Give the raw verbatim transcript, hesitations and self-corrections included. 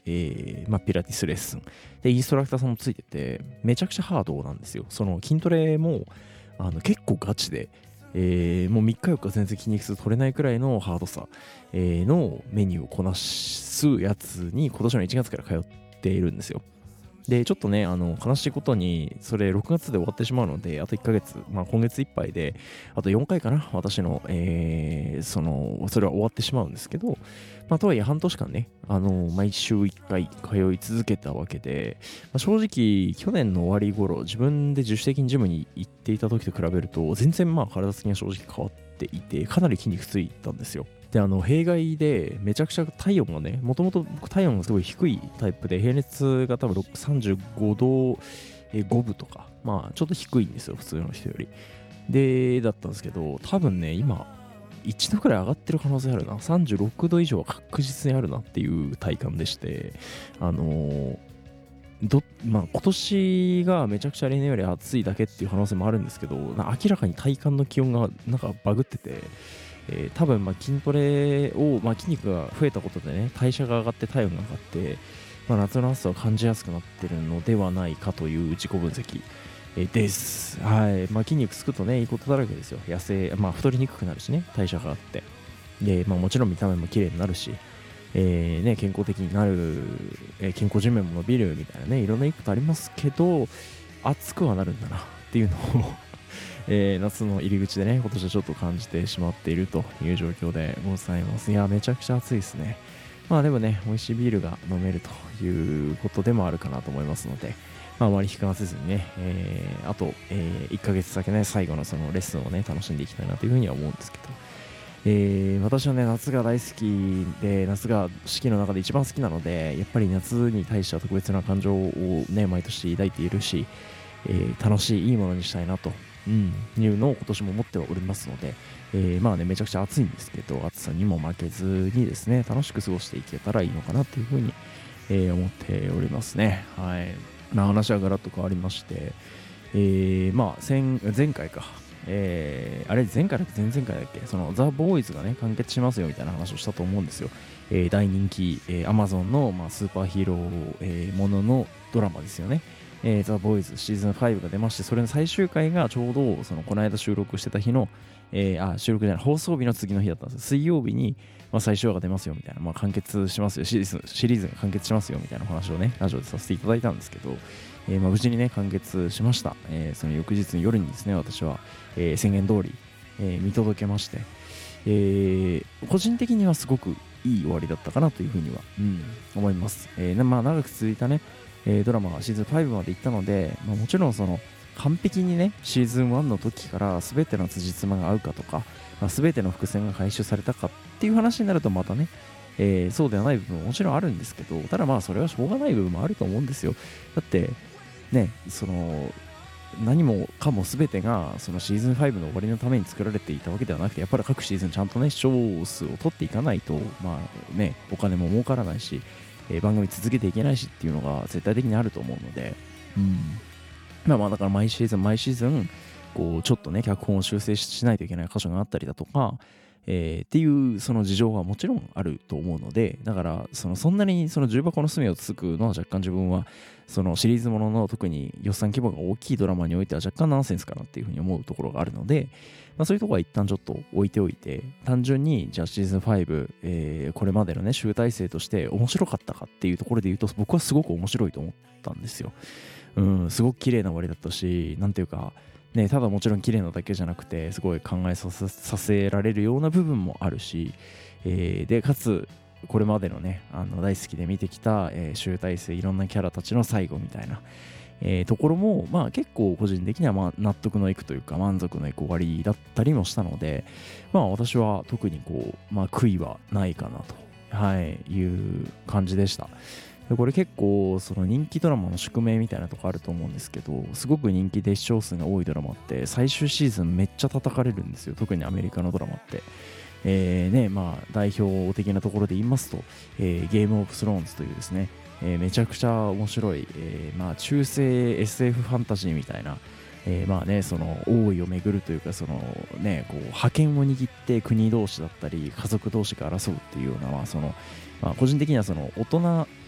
えーまあ、ピラティスレッスンでインストラクターさんもついててめちゃくちゃハードなんですよ。その筋トレもあの結構ガチで、えー、もうみっかよっか全然筋肉痛取れないくらいのハードさ、えー、のメニューをこなすやつに今年のいちがつから通っているんですよ。でちょっとねあの悲しいことにそれろくがつで終わってしまうのであといっかげつ、まあ、今月いっぱいであとよんかいかな私の、えー、そのそれは終わってしまうんですけど、まあ、とはいえ半年間ねあの毎週いっかい通い続けたわけで、まあ、正直去年の終わり頃自分で自主的にジムに行っていた時と比べると全然まあ体つきが正直変わっていてかなり筋肉ついたんですよ。であの弊害でめちゃくちゃ体温がねもともと体温がすごい低いタイプで平熱が多分さんじゅうごどごぶとかまあちょっと低いんですよ普通の人よりでだったんですけど多分ね今いちどくらい上がってる可能性あるなさんじゅうろくど以上は確実にあるなっていう体感でしてあのーどまあ、今年がめちゃくちゃ例年より暑いだけっていう可能性もあるんですけど明らかに体感の気温がなんかバグっててえー、多分まあ筋トレを、まあ、筋肉が増えたことでね代謝が上がって体温が上がって、まあ、夏の暑さを感じやすくなってるのではないかという自己分析、えー、です。はい、まあ、筋肉つくとねいいことだらけですよ。痩せ、まあ、太りにくくなるしね代謝があってで、まあ、もちろん見た目も綺麗になるし、えーね、健康的になる、えー、健康寿命も伸びるみたいなねいろんないいことありますけど暑くはなるんだなっていうのをえー、夏の入り口でね今年はちょっと感じてしまっているという状況でございます。いやめちゃくちゃ暑いですね。まあでもね美味しいビールが飲めるということでもあるかなと思いますので、まあ、あまり悲観せずにね、えー、あと、えー、いっかげつ先ね最後のそのレッスンをね楽しんでいきたいなというふうには思うんですけど、えー、私はね夏が大好きで夏が四季の中で一番好きなのでやっぱり夏に対しては特別な感情をね毎年抱いているし、えー、楽しいいいものにしたいなとうん、いうのを今年も持ってはおりますので、えー、まあねめちゃくちゃ暑いんですけど暑さにも負けずにですね楽しく過ごしていけたらいいのかなというふうに、えー、思っておりますね。はい。まあ話はガラッと変わりまして、えー、まあ前前回か、えー、あれ前回だっけ前々回だっけそのザ・ボーイズがね完結しますよみたいな話をしたと思うんですよ。えー、大人気、えー、Amazon の、まあ、スーパーヒーロー、えー、もののドラマですよね。えー、ザ・ボーイズシーズンファイブが出ましてそれの最終回がちょうどそのこの間収録してた日の、えー、あ収録じゃない放送日の次の日だったんです。水曜日に、まあ、最終話が出ますよみたいな、まあ、完結しますよシリーズシリーズが完結しますよみたいな話をねラジオでさせていただいたんですけど、えーまあ、無事にね完結しました。えー、その翌日の夜にですね私は、えー、宣言通り、えー、見届けまして、えー、個人的にはすごくいい終わりだったかなというふうには、うん、思います。えーまあ、長く続いたねえー、ドラマがシーズンファイブまで行ったので、まあ、もちろんその完璧にねシーズンワンの時から全ての辻褄が合うかとか、まあ、全ての伏線が回収されたかっていう話になるとまたね、えー、そうではない部分ももちろんあるんですけどただまあそれはしょうがない部分もあると思うんですよ。だってねその何もかも全てがそのシーズンファイブの終わりのために作られていたわけではなくてやっぱり各シーズンちゃんとね視聴数を取っていかないとまあねお金も儲からないしえー、番組続けていけないしっていうのが絶対的にあると思うので、うん、まあまあだから毎シーズン毎シーズンこうちょっとね脚本を修正しないといけない箇所があったりだとか、えー、っていうその事情はもちろんあると思うのでだからそのそんなにその重箱の隅をつくのは若干自分はそのシリーズものの特に予算規模が大きいドラマにおいては若干ナンセンスかなっていうふうに思うところがあるので、まあ、そういうところは一旦ちょっと置いておいて単純にじゃあシーズンファイブ、えー、これまでのね集大成として面白かったかっていうところで言うと僕はすごく面白いと思ったんですよ。うんすごく綺麗な終わりだったしなんていうかね、ただもちろん綺麗なだけじゃなくてすごい考えさせ、させられるような部分もあるし、えー、でかつこれまでのねあの大好きで見てきた、えー、集大成いろんなキャラたちの最後みたいな、えー、ところもまあ結構個人的には、まあ、納得のいくというか満足のいく終わりだったりもしたのでまあ私は特にこう、まあ、悔いはないかなと、はい、いう感じでした。これ結構その人気ドラマの宿命みたいなとこあると思うんですけどすごく人気で視聴数が多いドラマって最終シーズンめっちゃ叩かれるんですよ。特にアメリカのドラマってえーねまあ代表的なところで言いますと、えー、ゲームオブスローンズというですね、えー、めちゃくちゃ面白い、えー、まあ中世 エスエフ ファンタジーみたいなえー、まあねその王位を巡るというかそのねこう覇権を握って国同士だったり家族同士が争うっていうようなまあそのまあ個人的にはその大人